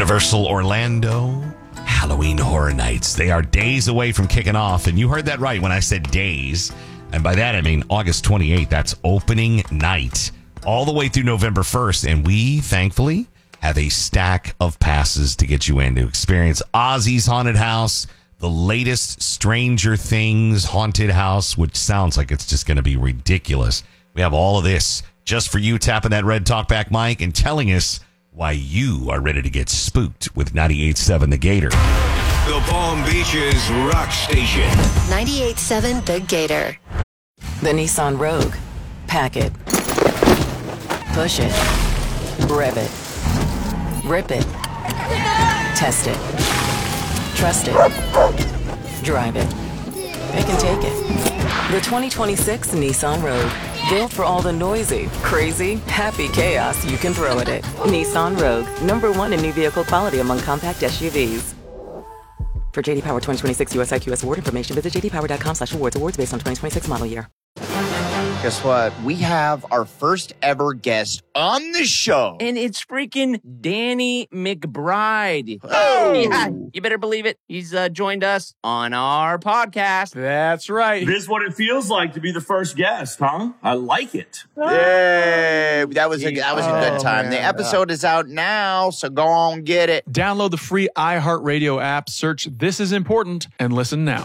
Universal Orlando Halloween Horror Nights. They are days away from kicking off, and you heard that right when I said days. And by that, I mean August 28th. That's opening night all the way through November 1st. And we, thankfully, have a stack of passes to get you in to experience Ozzy's Haunted House, the latest Stranger Things haunted house, which sounds like it's just going to be ridiculous. We have all of this just for you, tapping that red talkback mic and telling us why you are ready to get spooked with 98.7 The Gator. The Palm Beaches Rock Station. 98.7 The Gator. The Nissan Rogue. Pack it. Push it. Rev it. Rip it. Test it. Trust it. Drive it. Pick and take it. The 2026 Nissan Rogue. Built for all the noisy, crazy, happy chaos you can throw at it. Nissan Rogue. #1 in new vehicle quality among compact SUVs. For JD Power 2026 US IQS award information, visit jdpower.com/awards. Awards based on 2026 model year. Guess what? We have our first ever guest on the show. And it's freaking Danny McBride. Oh! Yeah, you better believe it. He's joined us on our podcast. That's right. This is what it feels like to be the first guest, huh? I like it. Yay! That was a good time. man. The episode is out now, so go on get it. Download the free iHeartRadio app, search This Is Important, and listen now.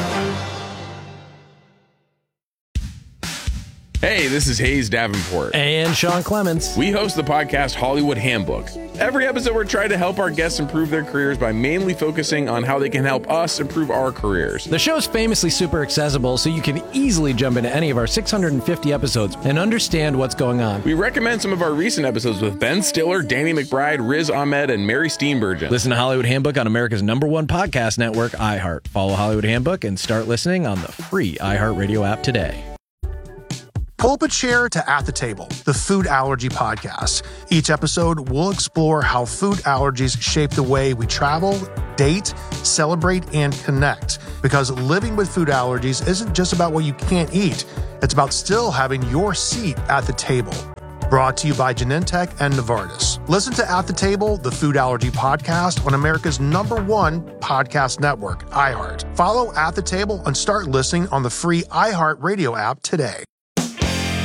Hey, this is Hayes Davenport. And Sean Clements. We host the podcast Hollywood Handbook. Every episode, we're trying to help our guests improve their careers by mainly focusing on how they can help us improve our careers. The show's famously super accessible, so you can easily jump into any of our 650 episodes and understand what's going on. We recommend some of our recent episodes with Ben Stiller, Danny McBride, Riz Ahmed, and Mary Steenburgen. Listen to Hollywood Handbook on America's #1 podcast network, iHeart. Follow Hollywood Handbook and start listening on the free iHeartRadio app today. Pull up a chair to At the Table, the food allergy podcast. Each episode, we'll explore how food allergies shape the way we travel, date, celebrate, and connect. Because living with food allergies isn't just about what you can't eat. It's about still having your seat at the table. Brought to you by Genentech and Novartis. Listen to At the Table, the food allergy podcast on America's #1 podcast network, iHeart. Follow At the Table and start listening on the free iHeart Radio app today.